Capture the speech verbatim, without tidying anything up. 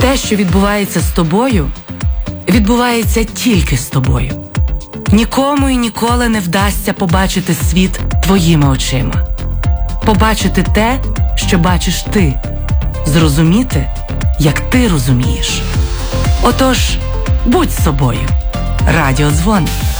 Те, що відбувається з тобою, відбувається тільки з тобою. Нікому і ніколи не вдасться побачити світ твоїми очима. Побачити те, що бачиш ти. Зрозуміти, як ти розумієш. Отож, будь собою. Радіодзвон.